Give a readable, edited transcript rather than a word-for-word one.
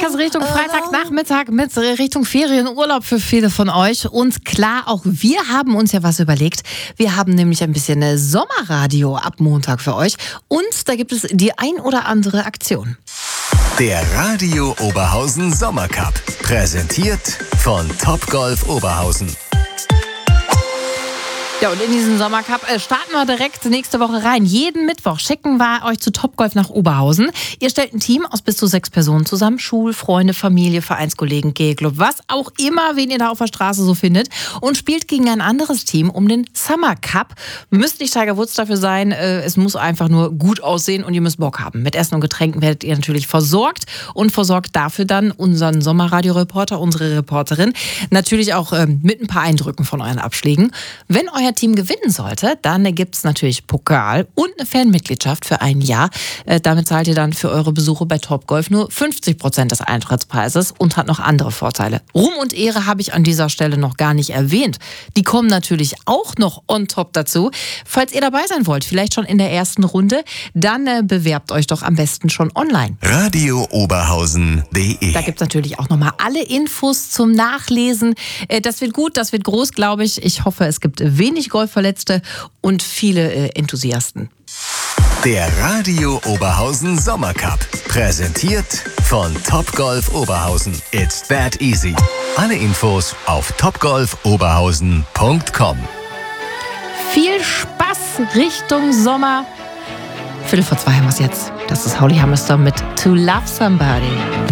es Richtung Freitagnachmittag mit Richtung Ferienurlaub für viele von euch. Und klar, auch wir haben uns ja was überlegt. Wir haben nämlich ein bisschen Sommerradio ab Montag für euch. Und da gibt es die ein oder andere Aktion. Der Radio Oberhausen Sommercup. Präsentiert von Topgolf Oberhausen. Ja, und in diesen Sommercup starten wir direkt nächste Woche rein. Jeden Mittwoch schicken wir euch zu Topgolf nach Oberhausen. Ihr stellt ein Team aus bis zu 6 Personen zusammen. Schulfreunde, Familie, Vereinskollegen, Kegelclub, was auch immer, wen ihr da auf der Straße so findet. Und spielt gegen ein anderes Team um den Summer Cup. Müsst nicht Tiger Woods dafür sein. Es muss einfach nur gut aussehen und ihr müsst Bock haben. Mit Essen und Getränken werdet ihr natürlich versorgt. Und versorgt dafür dann unseren Sommerradio-Reporter, unsere Reporterin. Natürlich auch mit ein paar Eindrücken von euren Abschlägen. Wenn euer Team gewinnen sollte, dann gibt es natürlich Pokal und eine Fanmitgliedschaft für ein Jahr. Damit zahlt ihr dann für eure Besuche bei Topgolf nur 50% des Eintrittspreises und hat noch andere Vorteile. Ruhm und Ehre habe ich an dieser Stelle noch gar nicht erwähnt. Die kommen natürlich auch noch on top dazu. Falls ihr dabei sein wollt, vielleicht schon in der ersten Runde, dann bewerbt euch doch am besten schon online. radiooberhausen.de. Da gibt es natürlich auch nochmal alle Infos zum Nachlesen. Das wird gut, das wird groß, glaube ich. Ich hoffe, es gibt wenig Golfverletzte und viele Enthusiasten. Der Radio Oberhausen Sommercup. Präsentiert von Topgolf Oberhausen. It's that easy. Alle Infos auf topgolfoberhausen.com. Viel Spaß Richtung Sommer. 2:15 haben wir es jetzt. Das ist Holly Hammerstone mit To Love Somebody.